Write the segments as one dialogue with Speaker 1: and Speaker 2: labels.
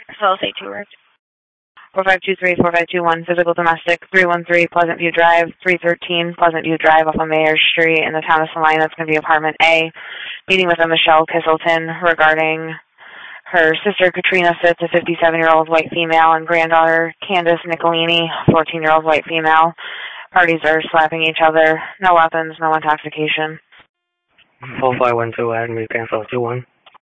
Speaker 1: So I'll say 2 right. 4523, 4521, physical domestic, 313 Pleasant View Drive, 313 Pleasant View Drive off of Mayor Street in the town of Salina. It's going to be apartment A. Meeting with a Michelle Kissleton regarding her sister Katrina Fitz, a 57-year-old white female, and granddaughter Candace Nicolini, 14-year-old white female. Parties are slapping each other. No weapons, no intoxication.
Speaker 2: 4512, add me, cancel 21.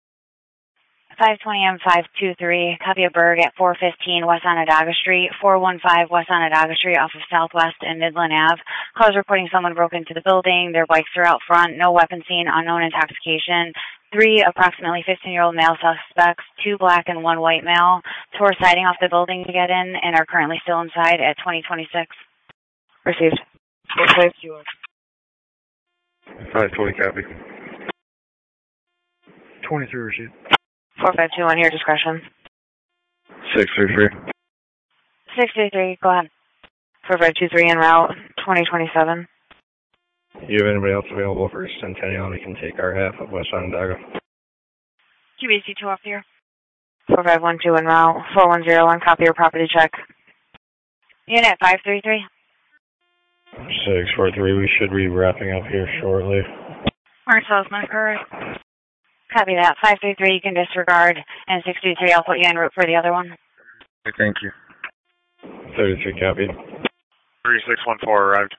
Speaker 1: 520 M523, copy of Berg at 415 West Onondaga Street, 415 West Onondaga Street off of Southwest and Midland Ave. Callers reporting someone broke into the building. Their bikes are out front. No weapon seen. Unknown intoxication. 3 approximately 15-year-old male suspects, 2 black and 1 white male, tore siding off the building to get in and are currently still inside at 2026. Received.
Speaker 3: 520 copy.
Speaker 4: 23 received.
Speaker 1: 4521, your discretion.
Speaker 3: 633.
Speaker 1: 633, go ahead. 4523 en route, 2027.
Speaker 3: You have anybody else available for Centennial? We can take our half of West Onondaga.
Speaker 1: QBC 2 off here. 4512 en route, 4101, copy your property check. Unit 533.
Speaker 3: 643, we should be wrapping up here shortly.
Speaker 1: Marcellus, correct. Copy that. 533 you can disregard, and 623 I'll put you en route for the other one.
Speaker 3: Okay, thank you. 33 copied.
Speaker 5: 3614 arrived.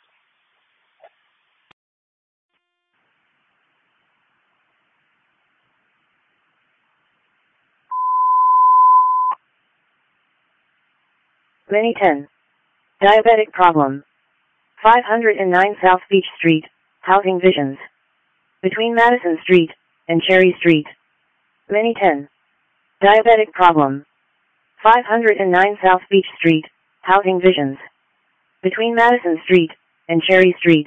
Speaker 6: Mini 10. Diabetic problem. 509 South Beach Street, Housing Visions. Between Madison Street and Cherry Street. Mini 10. Diabetic problem. 509 South Beach Street, Housing Visions. Between Madison Street and Cherry Street.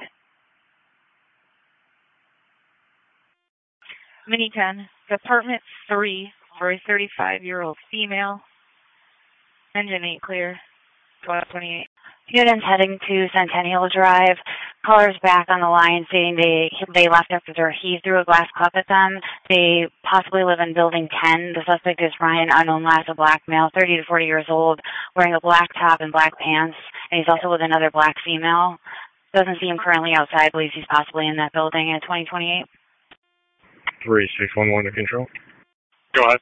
Speaker 7: Mini 10, Department 3 for a 35-year-old female. Engine 8 clear. 1228.
Speaker 1: Students heading to Centennial Drive. Callers back on the line saying they left after he threw a glass cup at them. They possibly live in Building 10. The suspect is Ryan Unknown Last, a black male, 30 to 40 years old, wearing a black top and black pants, and he's also with another black female. Doesn't see him currently outside. Believes he's possibly in that building at 2028.
Speaker 3: 3611 to control.
Speaker 5: Go ahead.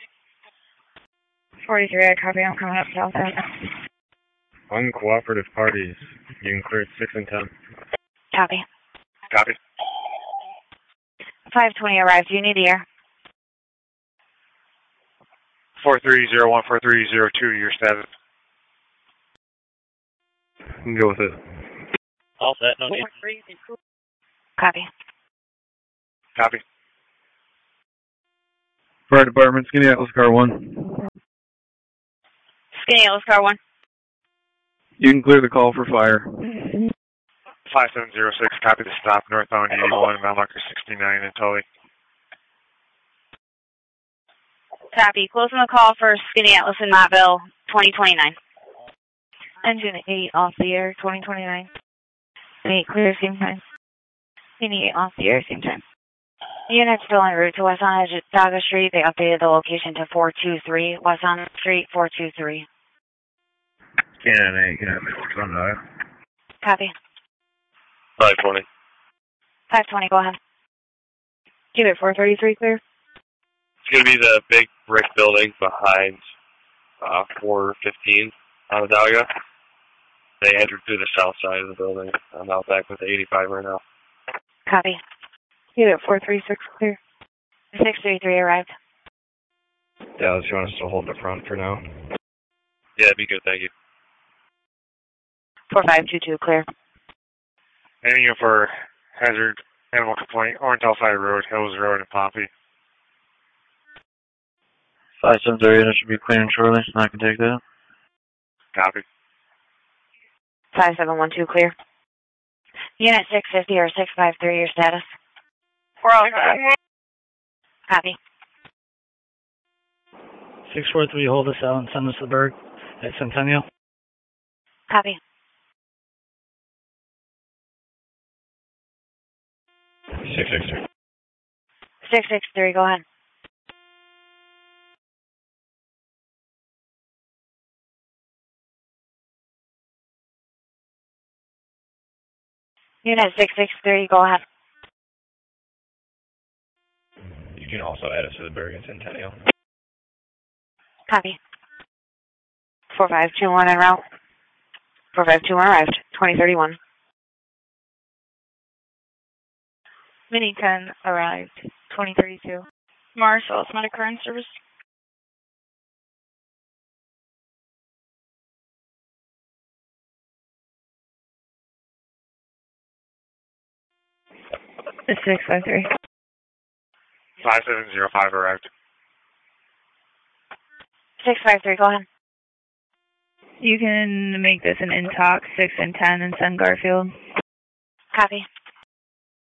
Speaker 1: 43, I copy. I'm coming up south.
Speaker 3: Uncooperative parties. You can clear 6 and 10.
Speaker 1: Copy.
Speaker 5: Copy.
Speaker 1: 520 arrived. Do you need the air?
Speaker 5: 4301, 4302, your status.
Speaker 3: Go with it.
Speaker 2: All set, no need.
Speaker 1: Copy.
Speaker 5: Copy.
Speaker 4: Fire Department, Skinny Atlas Car 1.
Speaker 1: Skinny Atlas Car 1.
Speaker 4: You can clear the call for fire.
Speaker 5: 5706, copy the stop, northbound 81, mile marker 69 in Tully.
Speaker 1: Copy. Closing the call for Skinny Atlas in Mottville, 2029.
Speaker 7: Engine 8 off the air, 2029. 8 clear, same time. Skinny 8 off the air, same time.
Speaker 1: Units still en route to West Onondaga Street. They updated the location to 423 West Onondaga Street, 423.
Speaker 3: Cannon 8, can I have West Onondaga?
Speaker 1: Copy.
Speaker 5: 520.
Speaker 1: 520, go ahead. Keep it 433 clear.
Speaker 8: It's going to be the big brick building behind 415 Onondaga. They entered through the south side of the building. I'm out back with the 85 right now.
Speaker 1: Copy.
Speaker 7: Keep it 436 clear.
Speaker 1: 633 arrived.
Speaker 3: Dallas, you want us to hold the front for now?
Speaker 8: Yeah, that'd be good, thank you.
Speaker 1: 4522 clear.
Speaker 5: Heading in for hazard animal complaint, Orange-Hillside Road, Hills Road, and Pompey.
Speaker 2: 5738, I should be clearing shortly. I can take that.
Speaker 5: Copy.
Speaker 1: 5712 clear. Unit 650 or 653, your status? 405. Copy.
Speaker 9: 643, hold us out and send us to the Berg at Centennial.
Speaker 1: Copy.
Speaker 3: 663.
Speaker 1: 663, go ahead. Unit 663, go ahead.
Speaker 3: You can also add us to the Bergen Centennial.
Speaker 1: Copy. 4521 en route. 4521 arrived, 2031.
Speaker 7: Mini 10 arrived, 2032. Marshall, automatic current service.
Speaker 1: The 653.
Speaker 5: 5705 arrived.
Speaker 1: 653, go ahead.
Speaker 10: You can make this an intox 6 and 10 and send Garfield.
Speaker 1: Copy.